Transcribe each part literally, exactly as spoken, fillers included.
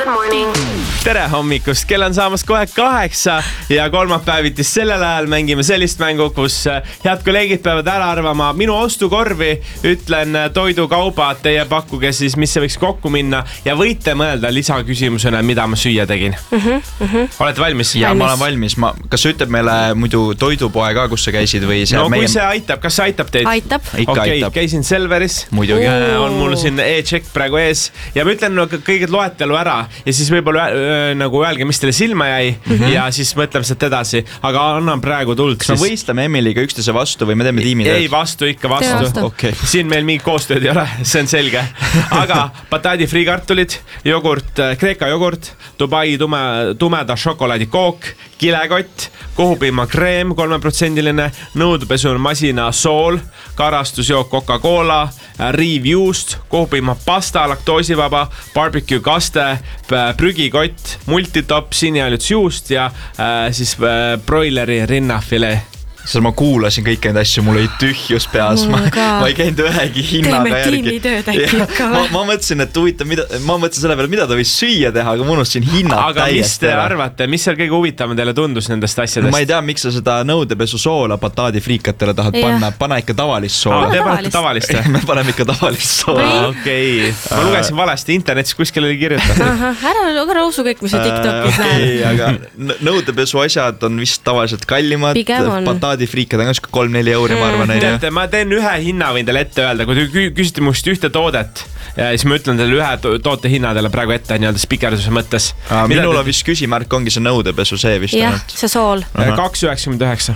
Good morning. Tere hommikust, kell on saamas kohe kaheksa ja kolmapäevitis sellel ajal mängime sellist mängu, kus head kolleegid peavad ära arvama minu ostukorvi, ütlen toidukauba, teie pakkuge siis, mis see võiks kokku minna ja võite mõelda lisaküsimusena, mida ma süüa tegin. Mm-hmm, mm-hmm. Olete valmis? Ja ma olen valmis. Ma, kas sa ütleb meile muidu toidupoe ka, kus sa käisid või see no meie... kui see aitab, kas see aitab teid? Aitab. Ikka okay, aitab. Käisin Selveris. Muidugi. On mul siin e-check praegu ees ja ma ütlen no, kõiged loetelu ära ja siis võib-olla nagu öelge, mis teile silma jäi mm-hmm. ja siis mõtleme sealt edasi, aga annan praegu tuld. Kas me võistleme Emiliga üksteise vastu või me teeme tiimi tööd? Ei vastu, ikka vastu, vastu. Okay. Siin meil mingi koostööd ei ole, see on selge. Aga pataadi friikartulid, jogurt, kreeka jogurt, Dubai tume, tumeda šokolaadikook, kilekott, kohupiima kreem kolmeprotsendiline, nõudepesumasina sool, karastusjook Coca-Cola, riivjuust, kohupiima pasta, laktoosivaba, barbecue kaste, prügikott, multitop, sinialjuts juust ja äh, siis äh, broileri rinnafilee. Sest ma kuulasin kõiki neid asju, mul oli tühjus peas, ma, ma ei käinud ühegi hinnaga järgi. Teeme tiimitööd äkki ikka ma, ma mõtlesin, et huvitav, mida, ma mõtlesin selle peale, mida ta võis süüa teha, aga ma unustasin hinnad aga täiesti. Aga mis te arvate, mis seal kõige huvitavam teile tundus nendest asjadest? Ma ei tea, miks sa seda nõudepesu soola pataadi friikatele tahad ja. panna, pana ikka tavalist soola. Te panete tavalist? Me paneme ikka tavalist soola. Okei, okay. Ma lugesin valesti, internetis kuskil oli kirjutatud. Ära, ära usu kõik, mis sa TikTokis näed. Okay, aga nõudepesu asjad on vist tavaliselt kallimad. Pataadi friikad on ka kolm-neli euri, ma arvan. Mm. Teate, ma teen ühe hinna võin teile ette öelda, kui te küsite must ühte toodet ja siis ma ütlen teile ühe to- toote hinna teile praegu ette nii-öelda spikerduse mõttes. Aa, minul on vist küsimärk, ongi see nõudepesu, see vist. Jah, see sool. kaks üheksakümmend üheksa.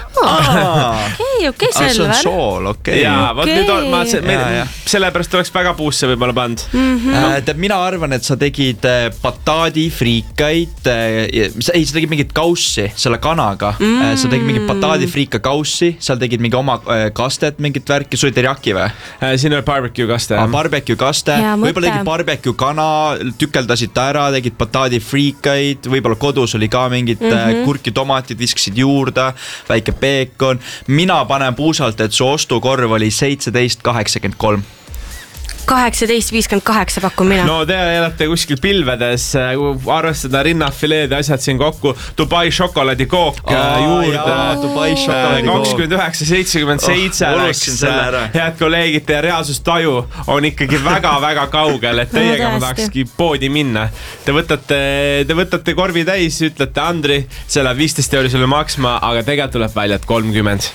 Okei, okei, selver. See on sool, okei. Jaa, võt nüüd on, ma se- ja, ja. sellepärast oleks väga puusse võib-olla pand. Mm-hmm. Äh, tead, mina arvan, et sa tegid pataadi friikaid, ei, sa tegid mingit kaussi selle kanaga. Mm. Sa tegid mingit pataadi friika kaussi, seal tegid mingi oma kastet, mingit värki, sul oli teriyaki või? Siin oli barbecue kaste. Ah, barbecue kaste. Võib-olla tegid barbecue kana, tükeldasid ta ära, tegid pataadi friikaid, võib-olla kodus oli ka mingid mm-hmm. kurki tomatid, viskasid juurde, väike peekon. Mina panen puusalt, et su ostukorv oli seitseteist kaheksakümmend kolm. kaheksateist viiskümmend kaheksa pakun mina. No te elate kuskil pilvedes, arvestada rinnafileed ja asjad siin kokku. Dubai šokolaadikook Aa, juurde. Jaa, Dubai šokolaadikook. kakskümmend üheksa seitsekümmend seitse oh, läks. Head kolleegid, teie reaalsustaju on ikkagi väga-väga kaugel, et teiega ma tahakski poodi minna. Te võtate, te võtate korvi täis, ütlete Andri, see läheb viisteist euri sulle maksma, aga tegelikult tuleb välja, et kolmkümmend.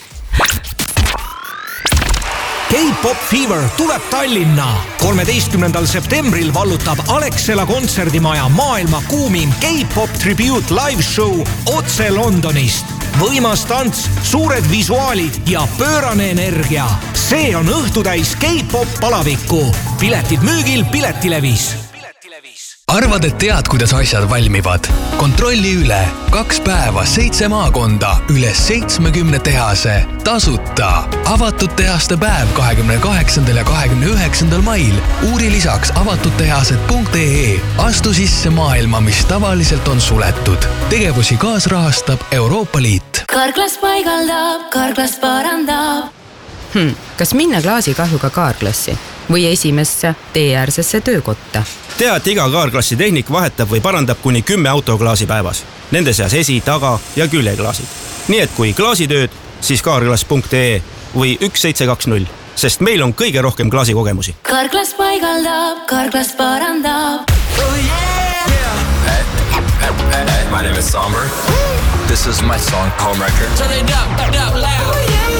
K-pop Fever tuleb Tallinna. kolmeteistkümnendal septembril vallutab Alexela kontserdimaja maailma kuumim K-pop tribute live show otse Londonist. Võimas tants, suured visuaalid ja pöörane energia. See on õhtutäis K-pop palavikku. Piletid müügil Piletilevis. Arvad, et tead, kuidas asjad valmivad? Kontrolli üle. Kaks päeva, seitse maakonda, üle seitsmekümne tehase. Tasuta. Avatud tehaste päev kahekümne kaheksandal ja kahekümne üheksandal mail. Uuri lisaks avatudtehased punkt ee. Astu sisse maailma, mis tavaliselt on suletud. Tegevusi kaasrahastab Euroopa Liit. Karklas paigaldab, karklas parandab. Hmm, kas minna klaasikahjuga kaarklassi või esimesse teeäärsesse töökotta? Tea, et iga kaarklassi tehnik vahetab või parandab kuni kümme autoklaasi päevas. Nende seas esi, taga ja küljeklaasid. Nii et kui klaasitööd, siis kaarklas punkt ee või üks seitse kaks null, sest meil on kõige rohkem klaasikogemusi. Karklas paigaldab, karklas parandab. Oh yeah! Hey, hey, hey, hey, my name is Somber. This is my song, Home Record. Turn it up, up, up, loud. Oh yeah!